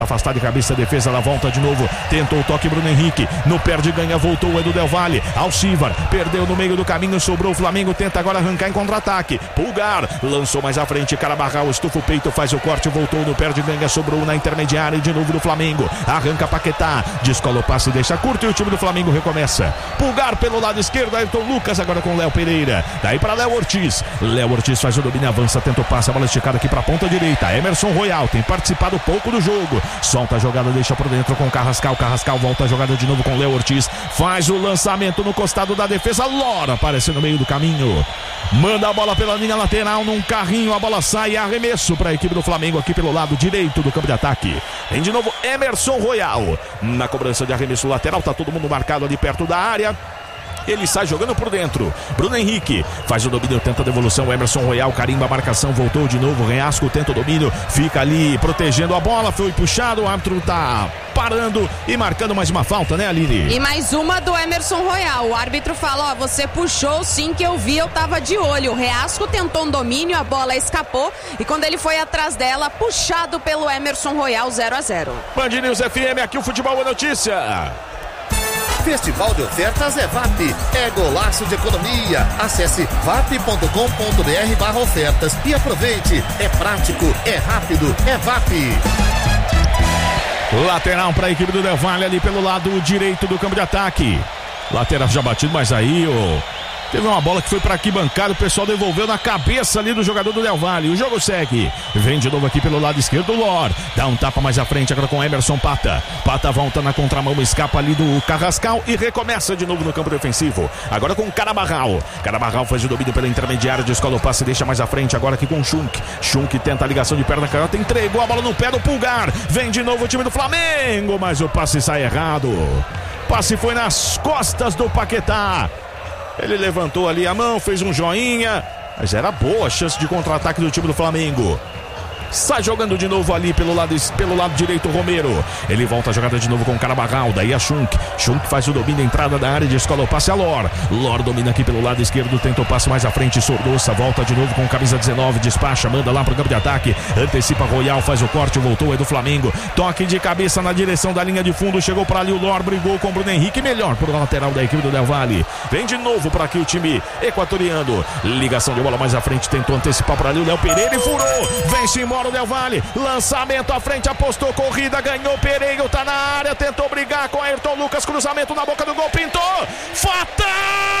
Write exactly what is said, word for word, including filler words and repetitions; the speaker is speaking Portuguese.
Afastado de cabeça, a defesa, ela volta de novo, tentou o toque, Bruno Henrique, no perde, ganha, voltou o Edu Del Valle, Alcivar, perdeu no meio do caminho, sobrou o Flamengo, tenta agora arrancar em contra-ataque, Pulgar, lançou mais à frente, Carabarral, estufa o peito, faz o corte, voltou no perde, ganha, sobrou na intermediária e de novo do Flamengo, arranca Paquetá, descola o passe, deixa curto e o time do Flamengo recomeça, Pulgar pelo lado esquerdo, Ayrton Lucas agora com Léo Pereira, daí para Léo Ortiz, Léo Ortiz faz o domínio, avança, tenta o passe, a bola esticada aqui para a ponta direita, Emerson Royal tem participado pouco do jogo, solta a jogada, deixa por dentro com Carrascal, Carrascal volta a jogada de novo com Léo Ortiz, faz o lançamento no costado da defesa, Lora aparece no meio do caminho, manda a bola pela linha lateral, num carrinho, a bola sai, arremesso para a equipe do Flamengo aqui pelo lado direito do campo de ataque, vem de novo Emerson Royal, na cobrança de arremesso lateral, tá todo mundo marcado ali perto da área, ele sai jogando por dentro, Bruno Henrique faz o domínio, tenta a devolução, Emerson Royal carimba a marcação, voltou de novo, Reasco tenta o domínio, fica ali protegendo a bola, foi puxado, o árbitro tá parando e marcando mais uma falta, né, Aline? E mais uma do Emerson Royal, o árbitro fala, ó, você puxou sim, que eu vi, eu tava de olho, o Reasco tentou um domínio, a bola escapou e quando ele foi atrás dela, puxado pelo Emerson Royal, zero a zero. Band News F M, aqui o Futebol é Notícia. Festival de ofertas é V A P, é golaço de economia. Acesse vap ponto com ponto br barra ofertas e aproveite. É prático, é rápido, é V A P. Lateral para a equipe do Del Valle ali pelo lado direito do campo de ataque. Lateral já batido, mas aí o... teve uma bola que foi para arquibancada, o pessoal devolveu na cabeça ali do jogador do Del Valle. O jogo segue. Vem de novo aqui pelo lado esquerdo o Lor. Dá um tapa mais à frente agora com Emerson Pata. Pata volta na contramão, escapa ali do Carrascal e recomeça de novo no campo defensivo. Agora com Carabarral. Carabarral faz o domínio pela intermediária, descola o passe, deixa mais à frente agora aqui com o Schunk. Schunk tenta a ligação de perna canhota, entregou a bola no pé do Pulgar. Vem de novo o time do Flamengo, mas o passe sai errado. O passe foi nas costas do Paquetá. Ele levantou ali a mão, fez um joinha, mas era boa a chance de contra-ataque do time do Flamengo. Sai jogando de novo ali pelo lado, pelo lado direito o Romero. Ele volta a jogada de novo com o Carabarral. Daí a Schunk. Schunk faz o domínio, entrada da área, descola o passe a Lor. Lor domina aqui pelo lado esquerdo, tenta o passe mais à frente. Sordoça volta de novo com camisa dezenove, despacha, manda lá pro campo de ataque. Antecipa Royal, faz o corte, voltou, é do Flamengo. Toque de cabeça na direção da linha de fundo. Chegou para ali o Lor, brigou com o Bruno Henrique. Melhor pro lateral da equipe do Del Valle. Vem de novo para aqui o time equatoriano. Ligação de bola mais à frente, tentou antecipar para ali o Léo Pereira e furou. Vem-se embora o Del Valle, lançamento à frente, apostou, corrida, ganhou, Pereira tá na área, tentou brigar com Ayrton Lucas, cruzamento na boca do gol, pintou, fatal!